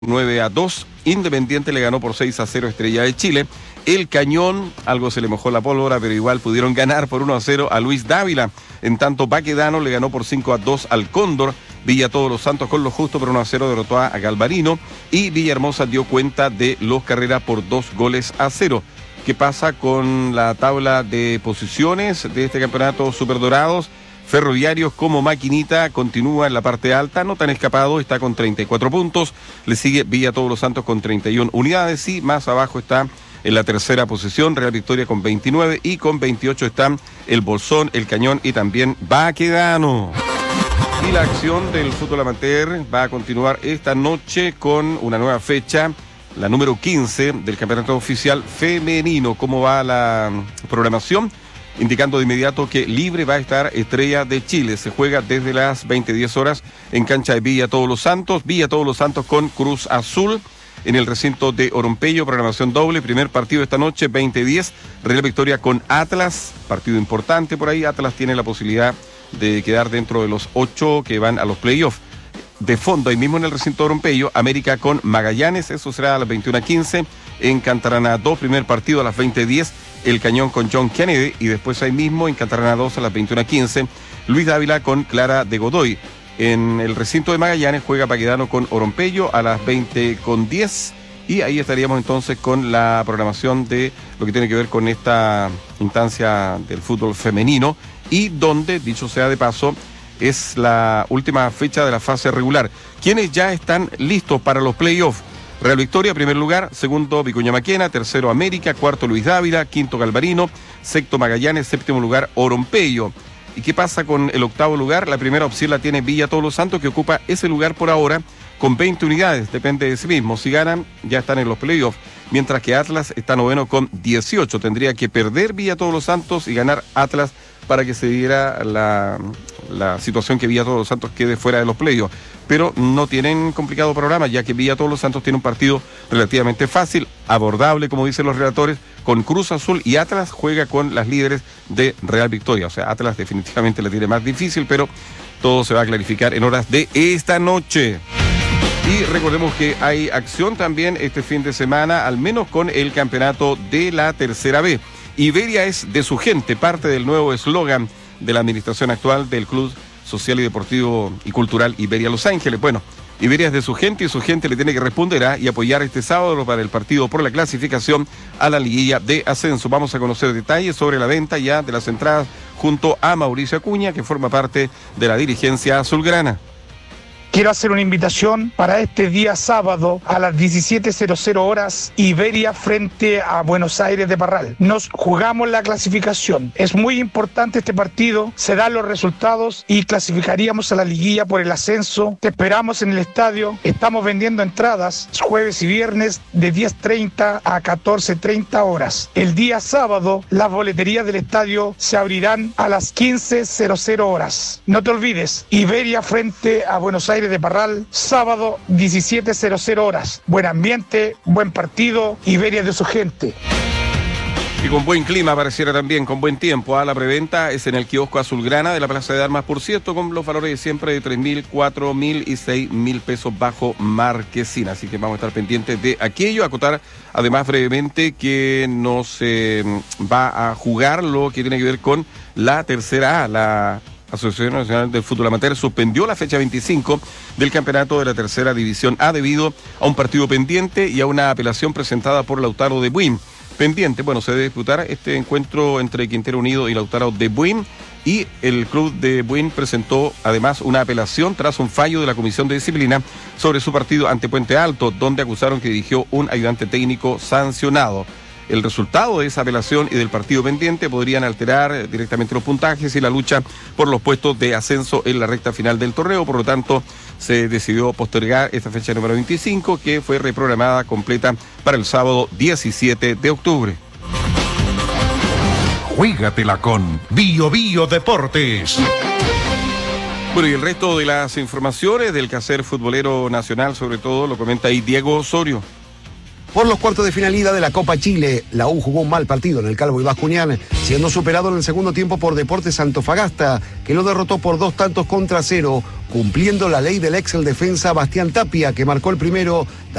9-2. Independiente le ganó por 6-0 Estrella de Chile. El Cañón, algo se le mojó la pólvora, pero igual pudieron ganar por 1-0 a Luis Dávila. En tanto, Baquedano le ganó por 5-2 al Cóndor. Villa Todos los Santos con lo justo por 1-0 derrotó a Galvarino. Y Villahermosa dio cuenta de los Carreras por 2-0. ¿Qué pasa con la tabla de posiciones de este campeonato Superdorados? Ferroviarios como maquinita continúa en la parte alta, no tan escapado, está con 34 puntos. Le sigue Villa Todos los Santos con 31 unidades y más abajo está en la tercera posición Real Victoria con 29 y con 28 están el Bolsón, el Cañón y también Baquedano. Y la acción del fútbol amateur va a continuar esta noche con una nueva fecha, la número 15 del campeonato oficial femenino. ¿Cómo va la programación? Indicando de inmediato que libre va a estar Estrella de Chile. Se juega desde las 20:10 horas en cancha de Villa Todos los Santos. Villa Todos los Santos con Cruz Azul en el recinto de Orompello. Programación doble. Primer partido esta noche, 20:10. Real Victoria con Atlas. Partido importante por ahí. Atlas tiene la posibilidad de quedar dentro de los 8 que van a los playoffs. De fondo, ahí mismo en el recinto de Orompello, América con Magallanes. Eso será a las 21:15. En Cantarana 2, primer partido a las 20:10. El Cañón con John Kennedy y después ahí mismo en Cantarana 2 a las 21:15 Luis Dávila con Clara de Godoy. En el recinto de Magallanes juega Baquedano con Orompello a las 20:10 y ahí estaríamos entonces con la programación de lo que tiene que ver con esta instancia del fútbol femenino y donde, dicho sea de paso, es la última fecha de la fase regular. ¿Quiénes ya están listos para los playoffs? Real Victoria, primer lugar, segundo Vicuña Maquena, tercero América, cuarto Luis Dávila, quinto Galvarino, sexto Magallanes, séptimo lugar Orompello. ¿Y qué pasa con el octavo lugar? La primera opción la tiene Villa Todos los Santos, que ocupa ese lugar por ahora con 20 unidades, depende de sí mismo. Si ganan, ya están en los playoffs, mientras que Atlas está noveno con 18. Tendría que perder Villa Todos los Santos y ganar Atlas para que se diera la situación que Villa Todos los Santos quede fuera de los playoffs. Pero no tienen complicado programa, ya que Villa Todos los Santos tiene un partido relativamente fácil, abordable, como dicen los relatores, con Cruz Azul, y Atlas juega con las líderes de Real Victoria. O sea, Atlas definitivamente le tiene más difícil, pero todo se va a clarificar en horas de esta noche. Y recordemos que hay acción también este fin de semana, al menos con el campeonato de la Tercera B. Iberia es de su gente, parte del nuevo eslogan de la administración actual del Club Social y Deportivo y Cultural Iberia Los Ángeles. Bueno, Iberia es de su gente y su gente le tiene que responder y apoyar este sábado para el partido por la clasificación a la liguilla de ascenso. Vamos a conocer detalles sobre la venta ya de las entradas junto a Mauricio Acuña, que forma parte de la dirigencia azulgrana. Quiero hacer una invitación para este día sábado a las 17:00 horas, Iberia frente a Buenos Aires de Parral. Nos jugamos la clasificación. Es muy importante este partido, se dan los resultados y clasificaríamos a la liguilla por el ascenso. Te esperamos en el estadio. Estamos vendiendo entradas jueves y viernes de 10:30 a 14:30 horas. El día sábado, las boleterías del estadio se abrirán a las 15:00 horas. No te olvides, Iberia frente a Buenos Aires de Parral, sábado 17:00 horas. Buen ambiente, buen partido, Iberia de su gente. Y con buen clima pareciera también, con buen tiempo. La preventa es en el kiosco Azulgrana de la Plaza de Armas, por cierto, con los valores de siempre de 3.000, 4.000 y 6.000 pesos bajo marquesina. Así que vamos a estar pendientes de aquello. Acotar además brevemente que no se va a jugar lo que tiene que ver con la Tercera A. La Asociación Nacional del Fútbol Amateur suspendió la fecha 25 del campeonato de la Tercera División A debido a un partido pendiente y a una apelación presentada por Lautaro de Buin. Pendiente, bueno, se debe disputar este encuentro entre Quintero Unido y Lautaro de Buin, y el club de Buin presentó además una apelación tras un fallo de la Comisión de Disciplina sobre su partido ante Puente Alto, donde acusaron que dirigió un ayudante técnico sancionado. El resultado de esa apelación y del partido pendiente podrían alterar directamente los puntajes y la lucha por los puestos de ascenso en la recta final del torneo. Por lo tanto, se decidió postergar esta fecha número 25, que fue reprogramada completa para el sábado 17 de octubre. Juégatela con Bio Bio Deportes. Bueno, y el resto de las informaciones del quehacer futbolero nacional, sobre todo, lo comenta ahí Diego Osorio. Por los cuartos de final ida de la Copa Chile, la U jugó un mal partido en el Calvo y Bascuñán, siendo superado en el segundo tiempo por Deportes Antofagasta, que lo derrotó por 2-0, cumpliendo la ley del ex el defensa Bastián Tapia, que marcó el primero.